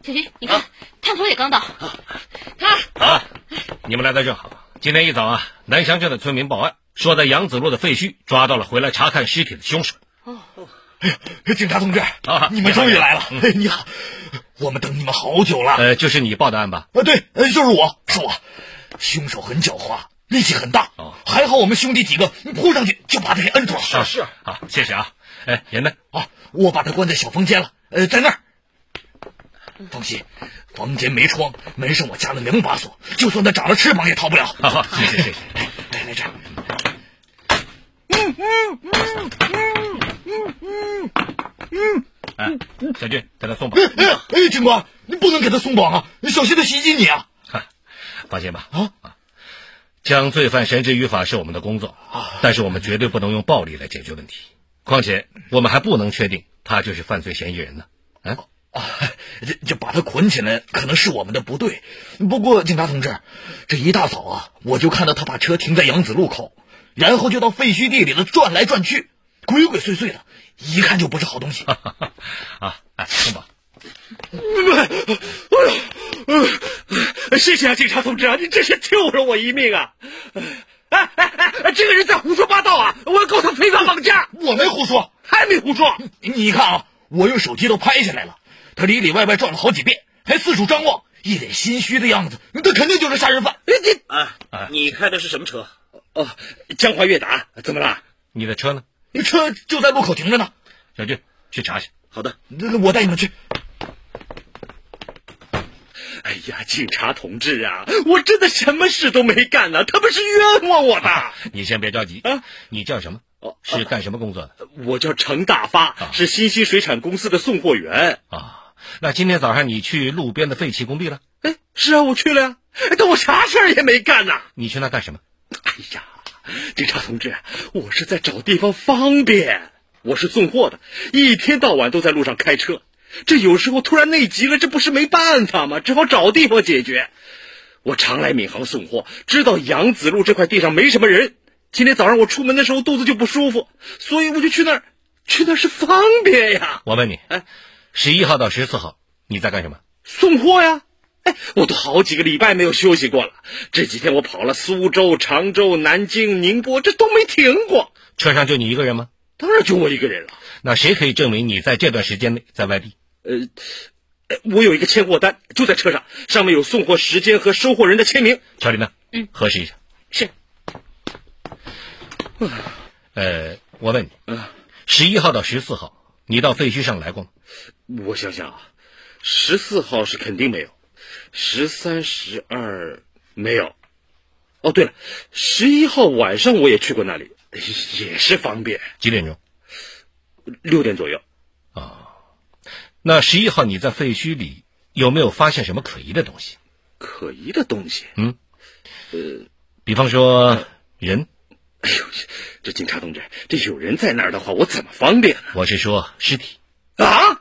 小军，你看，探头也刚到。 好，你们来的正好。今天一早啊，南翔镇的村民报案，说在杨子路的废墟抓到了回来查看尸体的凶手。 哎呀，警察同志，你们终于来了！你好，我们等你们好久了。 就是你报的案吧？ 对，就是我。凶手很狡猾，力气很大。还好我们兄弟几个扑上去就把他给摁住了。 是。好，谢谢啊。人呢？ 我把他关在小房间了，在那儿。放心，房间没窗，门上我加了2把锁，就算他长了翅膀也逃不了。 好，谢谢。 来这儿。 小军，给他松绑。 警官，你不能给他松绑啊，小心他袭击你啊！ 放心吧。将罪犯绳之于法是我们的工作，但是我们绝对不能用暴力来解决问题。况且我们还不能确定他就是犯罪嫌疑人呢。 这把他捆起来可能是我们的不对，不过警察同志，这一大早啊，我就看到他把车停在杨子路口，然后就到废墟地里的转来转去，鬼鬼祟祟的，一看就不是好东西。 松绑。 谢谢警察同志啊，你真是救了我一命啊！这个人在胡说八道啊！我要告他非法绑架。 我没胡说， 还没胡说。 你看啊，我用手机都拍下来了，他里里外外转了好几遍，还四处张望，一脸心虚的样子，他肯定就是杀人犯。 你开的是什么车？江淮悦达，怎么了？ 你的车呢？ 车就在路口停着呢。 小军，去查去。 好的， 我带你们去。 哎呀，警察同志啊，我真的什么事都没干呢，他们是冤枉我的。 你先别着急你叫什么？是干什么工作的？ 我叫程大发，是新兴水产公司的送货员。 那今天早上你去路边的废弃工地了？ 是啊，我去了呀。但我啥事儿也没干呢。 你去那干什么？ 哎呀，警察同志，我是在找地方方便。我是送货的，一天到晚都在路上开车，这有时候突然内急了，这不是没办法吗？只好找地方解决。我常来闵行送货，知道杨子路这块地上没什么人。今天早上我出门的时候肚子就不舒服，所以我就去那儿是方便呀。 我问你，11号到14号你在干什么？ 送货呀。我都好几个礼拜没有休息过了。这几天我跑了苏州、常州、南京、宁波，这都没停过。 车上就你一个人吗？ 当然就我一个人了。 那谁可以证明你在这段时间内在外地？ 我有一个签货单，就在车上，上面有送货时间和收货人的签名。 乔林呢？核实一下。 是。 我问你，11号到14号你到废墟上来过吗？ 我想想14号是肯定没有，13、12没有。对了，11号晚上我也去过那里，也是方便。 几点钟 ？6点左右。 那11号你在废墟里有没有发现什么可疑的东西？ 可疑的东西？ 比方说人。 哎呦，这警察同志，这有人在那儿的话，我怎么方便呢？ 我是说尸体。